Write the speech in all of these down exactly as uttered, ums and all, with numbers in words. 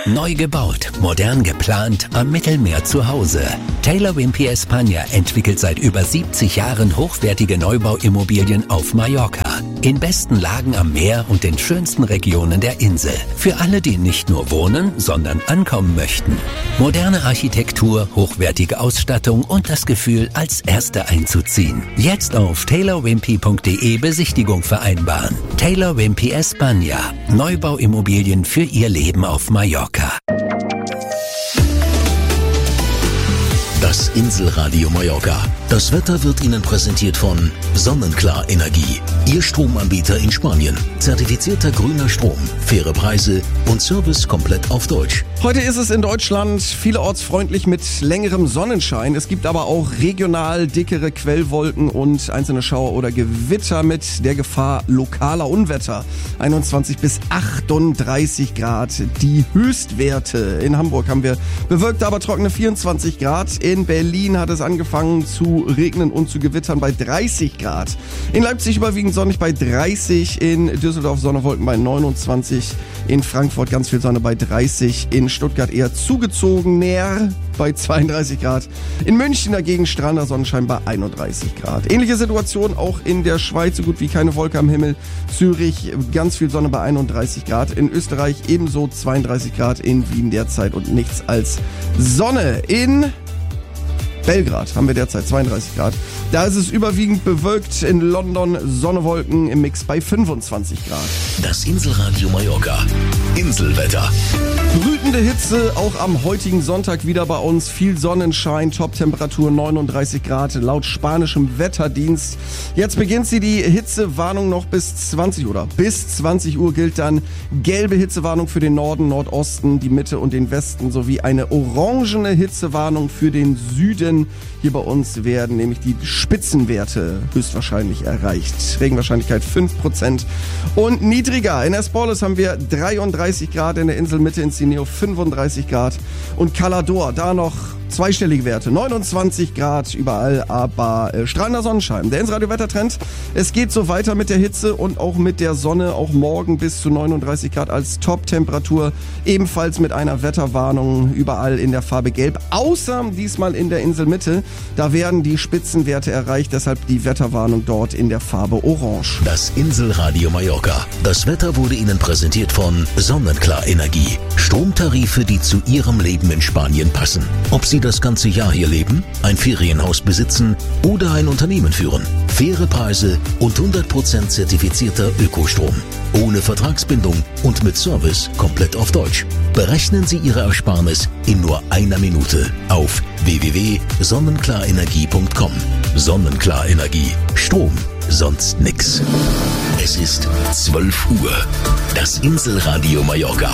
Neu gebaut, modern geplant, am Mittelmeer zu Hause. Taylor Wimpey España entwickelt seit über siebzig Jahren hochwertige Neubauimmobilien auf Mallorca. In besten Lagen am Meer und den schönsten Regionen der Insel. Für alle, die nicht nur wohnen, sondern ankommen möchten. Moderne Architektur, hochwertige Ausstattung und das Gefühl, als Erste einzuziehen. Jetzt auf taylor wimpey punkt de Besichtigung vereinbaren. Taylor Wimpey España. Neubauimmobilien für Ihr Leben auf Mallorca. Das Inselradio Mallorca. Das Wetter wird Ihnen präsentiert von Sonnenklar Energie. Ihr Stromanbieter in Spanien. Zertifizierter grüner Strom, faire Preise und Service komplett auf Deutsch. Heute ist es in Deutschland vielerorts freundlich mit längerem Sonnenschein. Es gibt aber auch regional dickere Quellwolken und einzelne Schauer oder Gewitter mit der Gefahr lokaler Unwetter. einundzwanzig bis achtunddreißig Grad die Höchstwerte. In Hamburg haben wir bewölkte, aber trockene vierundzwanzig Grad. In Berlin hat es angefangen zu regnen und zu gewittern bei dreißig Grad. In Leipzig überwiegend sonnig bei dreißig, in Düsseldorf Sonnenwolken bei neunundzwanzig, in Frankfurt ganz viel Sonne bei dreißig, in Stuttgart eher zugezogen, näher bei zweiunddreißig Grad, in München dagegen strahlender Sonnenschein bei einunddreißig Grad. Ähnliche Situation auch in der Schweiz, so gut wie keine Wolke am Himmel. Zürich ganz viel Sonne bei einunddreißig Grad, in Österreich ebenso zweiunddreißig Grad, in Wien derzeit und nichts als Sonne. In Belgrad haben wir derzeit zweiunddreißig Grad. Da ist es überwiegend bewölkt. In London Sonnewolken im Mix bei fünfundzwanzig Grad. Das Inselradio Mallorca. Inselwetter. Brütende Hitze, auch am heutigen Sonntag wieder bei uns. Viel Sonnenschein, Top-Temperatur neununddreißig Grad laut spanischem Wetterdienst. Jetzt beginnt sie, die Hitzewarnung noch bis zwanzig oder bis zwanzig Uhr gilt dann gelbe Hitzewarnung für den Norden, Nordosten, die Mitte und den Westen sowie eine orangene Hitzewarnung für den Süden. Hier bei uns werden nämlich die Spitzenwerte höchstwahrscheinlich erreicht. Regenwahrscheinlichkeit fünf Prozent und niedriger. In Esporles haben wir dreiunddreißig Grad, in der Inselmitte in Cineo fünfunddreißig Grad und Calador, da noch zweistellige Werte, neunundzwanzig Grad überall, aber äh, strahlender Sonnenschein. Der Inselradio-Wettertrend, es geht so weiter mit der Hitze und auch mit der Sonne, auch morgen bis zu neununddreißig Grad als Top-Temperatur, ebenfalls mit einer Wetterwarnung überall in der Farbe Gelb, außer diesmal in der Inselmitte, da werden die Spitzenwerte erreicht, deshalb die Wetterwarnung dort in der Farbe Orange. Das Inselradio Mallorca. Das Wetter wurde Ihnen präsentiert von Sonnenklar Energie. Stromtarife, die zu Ihrem Leben in Spanien passen. Ob Sie das ganze Jahr hier leben, ein Ferienhaus besitzen oder ein Unternehmen führen. Faire Preise und hundert Prozent zertifizierter Ökostrom. Ohne Vertragsbindung und mit Service komplett auf Deutsch. Berechnen Sie Ihre Ersparnis in nur einer Minute auf w w w punkt sonnenklar-energie punkt com. Sonnenklar Energie. Strom, sonst nix. Es ist zwölf Uhr. Das Inselradio Mallorca.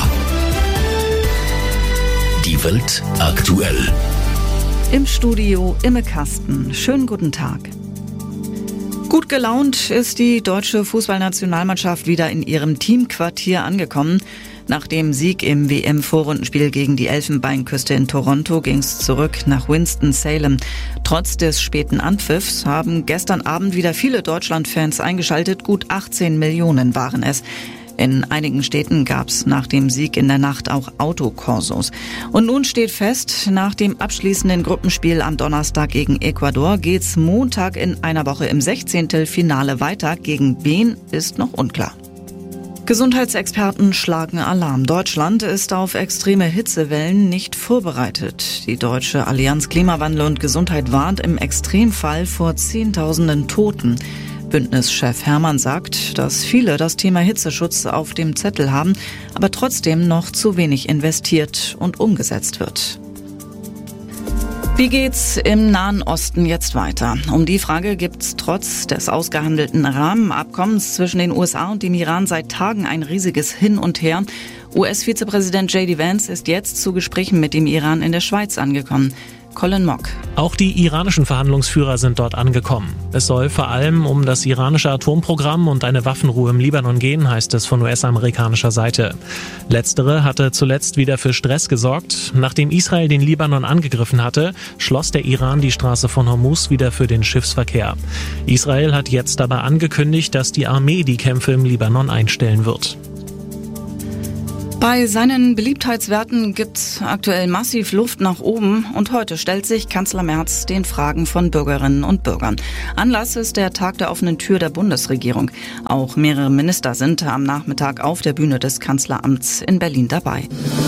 Die Welt aktuell. Im Studio Imme Kasten. Schönen guten Tag. Gut gelaunt ist die deutsche Fußballnationalmannschaft wieder in ihrem Teamquartier angekommen. Nach dem Sieg im W M-Vorrundenspiel gegen die Elfenbeinküste in Toronto ging es zurück nach Winston-Salem. Trotz des späten Anpfiffs haben gestern Abend wieder viele Deutschland-Fans eingeschaltet. Gut achtzehn Millionen waren es. In einigen Städten gab es nach dem Sieg in der Nacht auch Autokorsos. Und nun steht fest, nach dem abschließenden Gruppenspiel am Donnerstag gegen Ecuador geht's Montag in einer Woche im Sechzehntelfinale weiter. Gegen wen ist noch unklar. Gesundheitsexperten schlagen Alarm. Deutschland ist auf extreme Hitzewellen nicht vorbereitet. Die Deutsche Allianz Klimawandel und Gesundheit warnt im Extremfall vor Zehntausenden Toten. Bündnischef Hermann sagt, dass viele das Thema Hitzeschutz auf dem Zettel haben, aber trotzdem noch zu wenig investiert und umgesetzt wird. Wie geht's im Nahen Osten jetzt weiter? Um die Frage gibt's trotz des ausgehandelten Rahmenabkommens zwischen den U S A und dem Iran seit Tagen ein riesiges Hin und Her. U S-Vizepräsident J D Vance ist jetzt zu Gesprächen mit dem Iran in der Schweiz angekommen. Colin Mock. Auch die iranischen Verhandlungsführer sind dort angekommen. Es soll vor allem um das iranische Atomprogramm und eine Waffenruhe im Libanon gehen, heißt es von U S-amerikanischer Seite. Letztere hatte zuletzt wieder für Stress gesorgt. Nachdem Israel den Libanon angegriffen hatte, schloss der Iran die Straße von Hormuz wieder für den Schiffsverkehr. Israel hat jetzt aber angekündigt, dass die Armee die Kämpfe im Libanon einstellen wird. Bei seinen Beliebtheitswerten gibt's aktuell massiv Luft nach oben und heute stellt sich Kanzler Merz den Fragen von Bürgerinnen und Bürgern. Anlass ist der Tag der offenen Tür der Bundesregierung. Auch mehrere Minister sind am Nachmittag auf der Bühne des Kanzleramts in Berlin dabei.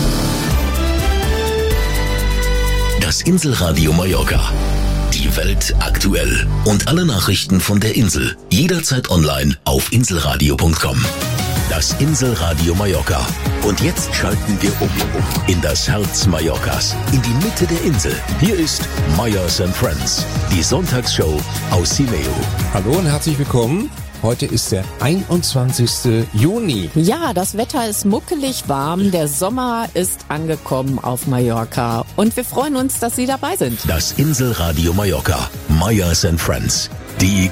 Das Inselradio Mallorca. Die Welt aktuell und alle Nachrichten von der Insel. Jederzeit online auf inselradio punkt com. Das Inselradio Mallorca. Und jetzt schalten wir um in das Herz Mallorcas, in die Mitte der Insel. Hier ist Meyers and Friends, die Sonntagsshow aus Simeo. Hallo und herzlich willkommen. Heute ist der einundzwanzigste Juni. Ja, das Wetter ist muckelig warm, der Sommer ist angekommen auf Mallorca und wir freuen uns, dass Sie dabei sind. Das Inselradio Mallorca, Meyers and Friends, die